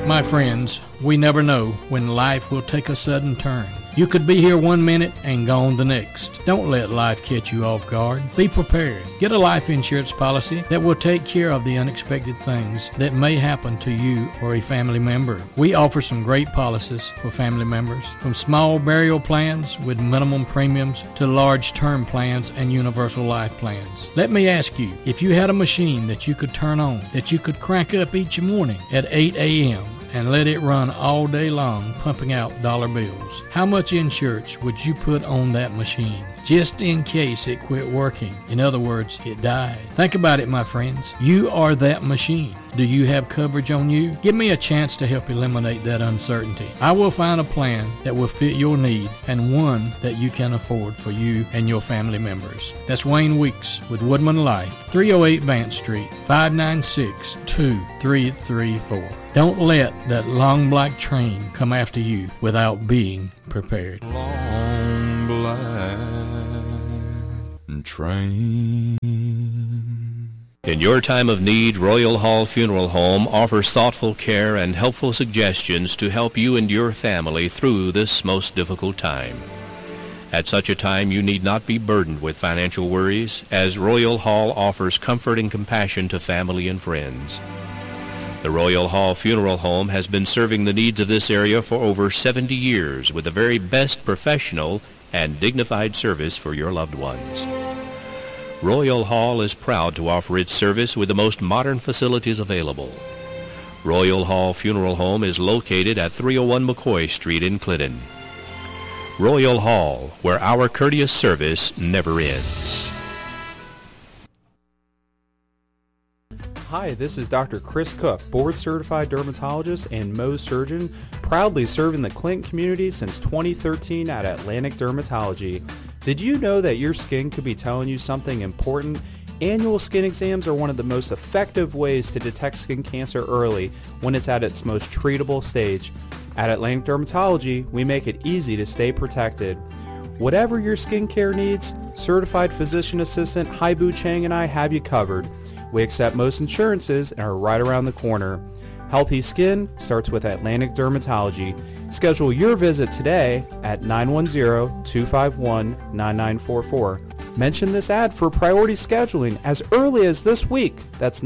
My friends, we never know when life will take a sudden turn. You could be here 1 minute and gone the next. Don't let life catch you off guard. Be prepared. Get a life insurance policy that will take care of the unexpected things that may happen to you or a family member. We offer some great policies for family members, from small burial plans with minimum premiums to large term plans and universal life plans. Let me ask you, if you had a machine that you could turn on, that you could crank up each morning at 8 a.m., and let it run all day long pumping out dollar bills, how much insurance would you put on that machine just in case it quit working? In other words, it died. Think about it, my friends. You are that machine. Do you have coverage on you? Give me a chance to help eliminate that uncertainty. I will find a plan that will fit your need and one that you can afford for you and your family members. That's Wayne Weeks with Woodman Life, 308 Vance Street, 596-2334. Don't let that long black train come after you without being prepared. Long black train. In your time of need, Royal Hall Funeral Home offers thoughtful care and helpful suggestions to help you and your family through this most difficult time. At such a time, you need not be burdened with financial worries, as Royal Hall offers comfort and compassion to family and friends. The Royal Hall Funeral Home has been serving the needs of this area for over 70 years with the very best professional and dignified service for your loved ones. Royal Hall is proud to offer its service with the most modern facilities available. Royal Hall Funeral Home is located at 301 McCoy Street in Clinton. Royal Hall, where our courteous service never ends. Hi, this is Dr. Chris Cook, board-certified dermatologist and Mohs surgeon, proudly serving the Clinton community since 2013 at Atlantic Dermatology. Did you know that your skin could be telling you something important? Annual skin exams are one of the most effective ways to detect skin cancer early when it's at its most treatable stage. At Atlantic Dermatology, we make it easy to stay protected. Whatever your skincare needs, certified physician assistant Haibu Chang and I have you covered. We accept most insurances and are right around the corner. Healthy skin starts with Atlantic Dermatology. Schedule your visit today at 910-251-9944. Mention this ad for priority scheduling as early as this week. That's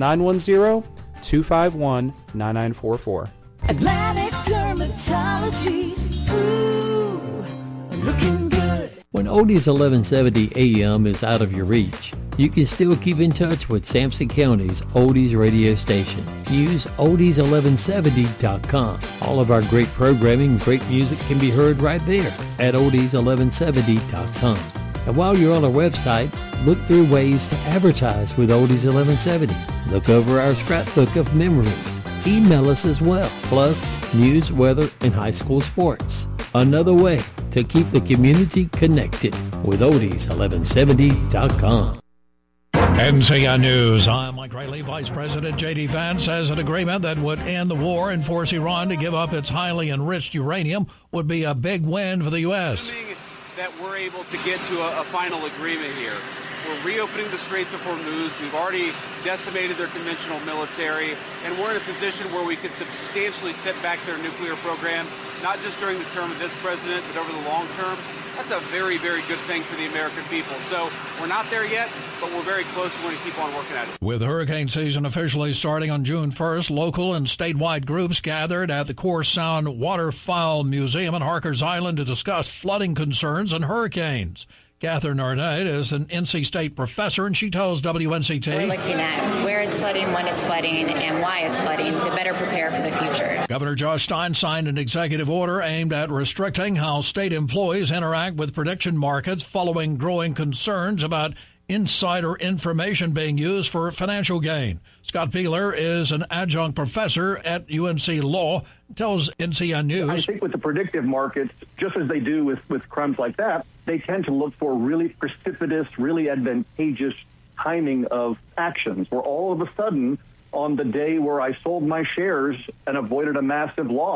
910-251-9944. Atlantic Dermatology. Ooh, looking good. When Oldies 1170 AM is out of your reach, you can still keep in touch with Sampson County's Oldies radio station. Use oldies1170.com. All of our great programming and great music can be heard right there at oldies1170.com. And while you're on our website, look through ways to advertise with Oldies 1170. Look over our scrapbook of memories. Email us as well, plus news, weather, and high school sports. Another way to keep the community connected with oldies1170.com. NCN News. I'm Mike Riley. Vice President J.D. Vance says an agreement that would end the war and force Iran to give up its highly enriched uranium would be a big win for the U.S. That we're able to get to a final agreement here. We're reopening the Straits of Hormuz. We've already decimated their conventional military, and we're in a position where we could substantially set back their nuclear program, not just during the term of this president, but over the long term. That's a very, very good thing for the American people. So we're not there yet, but we're very close. We want to keep on working at it. With hurricane season officially starting on June 1st, local and statewide groups gathered at the Core Sound Waterfowl Museum in Harkers Island to discuss flooding concerns and hurricanes. Catherine Arnett is an NC State professor, and she tells WNCT. We're looking at where it's flooding, when it's flooding, and why it's flooding to better prepare for the future. Governor Josh Stein signed an executive order aimed at restricting how state employees interact with prediction markets following growing concerns about insider information being used for financial gain. Scott Peeler is an adjunct professor at UNC Law, tells NCN News. I think with the predictive markets, just as they do with crimes like that, they tend to look for really precipitous, really advantageous timing of actions, where all of a sudden, on the day where I sold my shares and avoided a massive loss,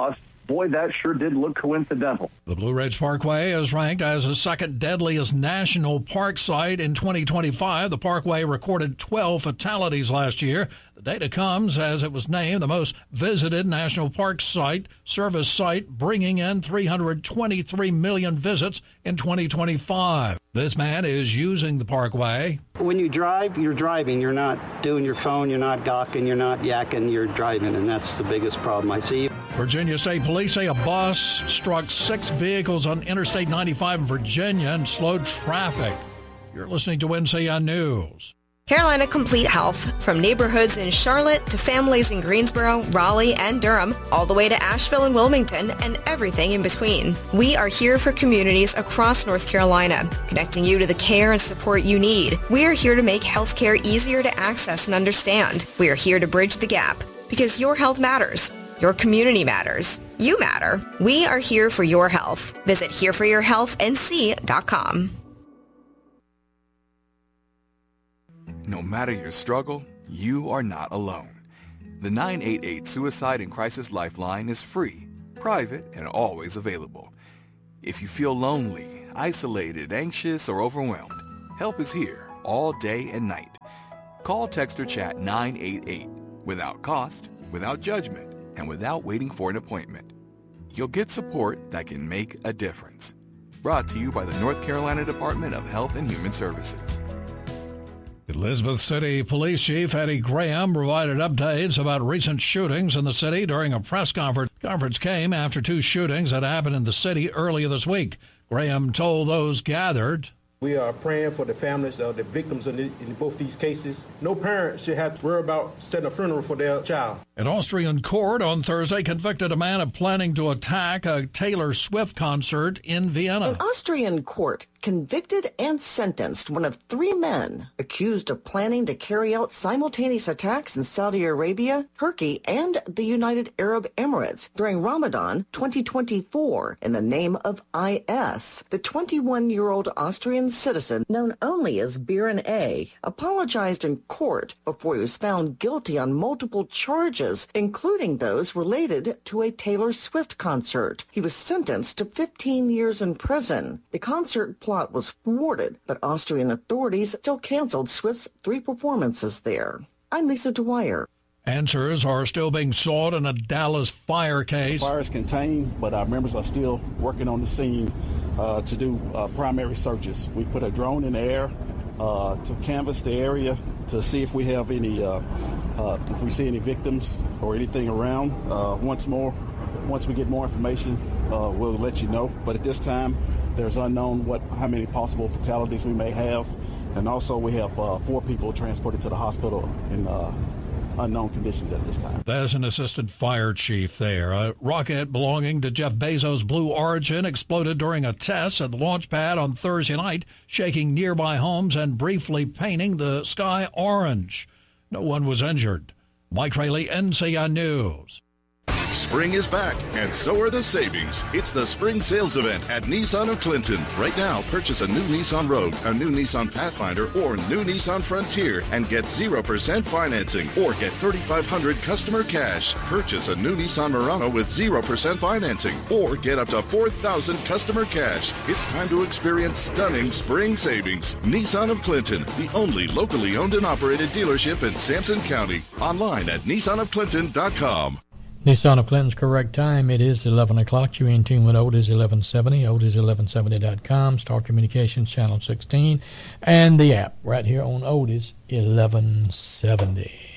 boy, that sure did look coincidental. The Blue Ridge Parkway is ranked as the second deadliest national park site in 2025. The parkway recorded 12 fatalities last year. The data comes as it was named the most visited national park site, service site, bringing in 323 million visits in 2025. This man is using the parkway. When you drive, you're driving. You're not doing your phone. You're not gawking. You're not yakking. You're driving, and that's the biggest problem I see. Virginia State Police say a bus struck 6 vehicles on Interstate 95 in Virginia and slowed traffic. You're listening to NCN News. Carolina Complete Health. From neighborhoods in Charlotte to families in Greensboro, Raleigh, and Durham, all the way to Asheville and Wilmington, and everything in between. We are here for communities across North Carolina, connecting you to the care and support you need. We are here to make healthcare easier to access and understand. We are here to bridge the gap, because your health matters. Your community matters. You matter. We are here for your health. Visit hereforyourhealthnc.com. No matter your struggle, you are not alone. The 988 Suicide and Crisis Lifeline is free, private, and always available. If you feel lonely, isolated, anxious, or overwhelmed, help is here all day and night. Call, text, or chat 988 without cost, without judgment, and without waiting for an appointment. You'll get support that can make a difference. Brought to you by the North Carolina Department of Health and Human Services. Elizabeth City Police Chief Eddie Graham provided updates about recent shootings in the city during a press conference. Conference came after 2 shootings that happened in the city earlier this week. Graham told those gathered, "We are praying for the families of the victims in both these cases. No parent should have to worry about setting a funeral for their child." An Austrian court on Thursday convicted a man of planning to attack a Taylor Swift concert in Vienna. An Austrian court convicted and sentenced one of 3 men accused of planning to carry out simultaneous attacks in Saudi Arabia, Turkey, and the United Arab Emirates during Ramadan 2024 in the name of IS. The 21-year-old Austrian citizen, known only as Biren A., apologized in court before he was found guilty on multiple charges, including those related to a Taylor Swift concert. He was sentenced to 15 years in prison. The concert plot was thwarted, but Austrian authorities still canceled Swift's 3 performances there. I'm Lisa Dwyer. Answers are still being sought in a Dallas fire case. The fire is contained, but our members are still working on the scene to do primary searches. We put a drone in the air to canvass the area to see if we have any, if we see any victims or anything around. Once we get more information, we'll let you know. But at this time, there's unknown how many possible fatalities we may have. And also we have 4 people transported to the hospital in unknown conditions at this time. There's an assistant fire chief there. A rocket belonging to Jeff Bezos' Blue Origin exploded during a test at the launch pad on Thursday night, shaking nearby homes and briefly painting the sky orange. No one was injured. Mike Rayleigh, NCN News. Spring is back, and so are the savings. It's the spring sales event at Nissan of Clinton. Right now, purchase a new Nissan Rogue, a new Nissan Pathfinder, or new Nissan Frontier, and get 0% financing, or get $3,500 customer cash. Purchase a new Nissan Murano with 0% financing, or get up to $4,000 customer cash. It's time to experience stunning spring savings. Nissan of Clinton, the only locally owned and operated dealership in Sampson County. Online at nissanofclinton.com. Nissan of Clinton's correct time, it is 11 o'clock. You're in tune with Otis 1170, Otis1170.com, Star Communications Channel 16, and the app right here on Otis 1170.